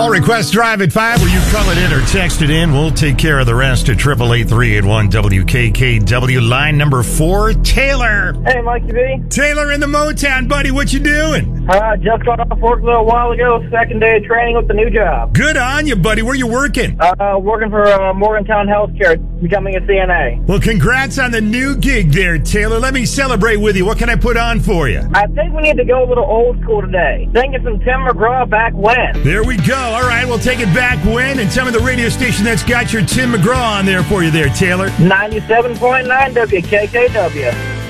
All requests drive at 5 where you call it in or text it in. We'll take care of the rest at 888-381-WKKW. Line number 4, Taylor. Hey, Mikey B. Taylor in the Motown, buddy. What you doing? Just got off work a little while ago. Second day of training with the new job. Good on you, buddy. Where you working? Working for Morgantown Healthcare, becoming a CNA. Well, congrats on the new gig there, Taylor. Let me celebrate with you. What can I put on for you? I think we need to go a little old school today. Thinking some Tim McGraw back when. There we go. All right, we'll take it back when. And tell me the radio station that's got your Tim McGraw on there for you there, Taylor. 97.9 WKKW.